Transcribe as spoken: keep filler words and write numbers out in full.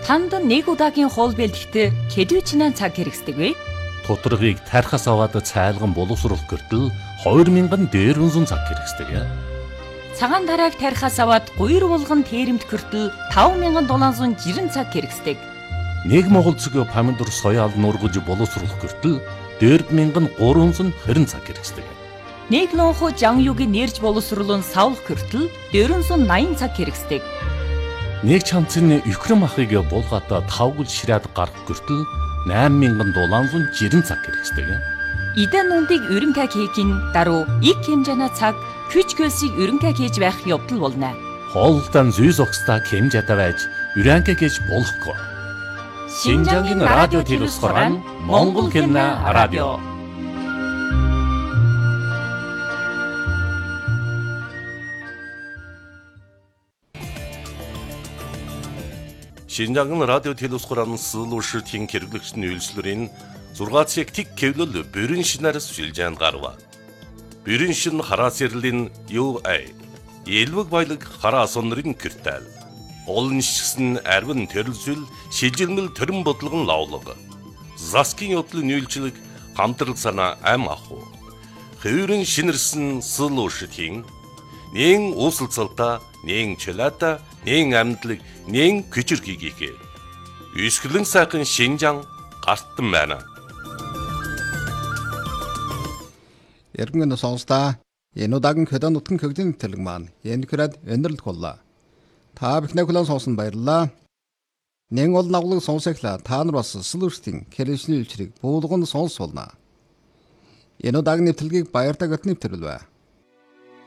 Танд нэг удаагийн хоол бэлтгэхэд хэдвэчнээ цаг хэрэгсдэг вэ? Тодорхойг тархас аваад цайлган боловсруулах гэртэл хоёр мянган дээр үнсэн цаг хэрэгсдэг. Цагаан тарааг тархас аваад гуйр булган тэрэмт гэртэл таван мянган долоон зуун жирэн цаг хэрэгсдэг. Нэг монгол цэгийн помидор соёал нургаж боловсруулах гэртэл дөрв мянган гурван зуун хорин цаг хэрэгсдэг. Нэг лонхо жанюгийн нэрж боловсруулан савлах гэртэл дөрвөн зуун наян цаг хэрэгсдэг. Нэг чамцны Украин махыг булгаата тавгал ширээд гарах гэртэл найман мянган долоон зуун жирэн цаг хэрэгсдэг. Идэн нундыг өрөнгө хийхин даруй их хэмжээний цаг хүч хөлсийг өрөнгө хийж байх явдал болно. Хоолтон зүйс огста хэмжээтэй байж өрөнгө хийж болохгүй. Шинжангийн радио телевизээр Монгол хэлний радио. Шинжангийн радио телевизээр сэлүүшийн хэрэглэгчний үйлчлэрийн зургаан цаг тик кевлэл бүрэн шинээр сүлжээнд гарва. Бүрэн шин хараа сэрлийн ю эй элвэг баялаг хараа сонрын киртэл. Олон шигсэн арвин төрөлсөл шилжилмэл төрөн бодлогон лавлаг. Заскин явдлын үйлчлэг хамтрал санаа ам аху. Хэврэн шинэрсэн сэлүүшийн нэн усалцалта нэн чөлата нэн амьдлаг нэн күчрхийгээ. Үсгэлэн сайхан Шинжаан гартан байна. Яргэн сонсдаа энэ удаагийн хөдөө нутгийн хөгжлийн тэлэг маань энэ хүрээд өндөрлөг боллоо. Та бүхнээ хүлээн сонсон баярлалаа. Нэн ол наглыг сонсохлаа та нар бас сэлүүртийн хэлшний үйлчрийг буулган сонсуулна. Энэ удаагийн нэвтрэлгийг баяртай гот нэвтрүүлвэ.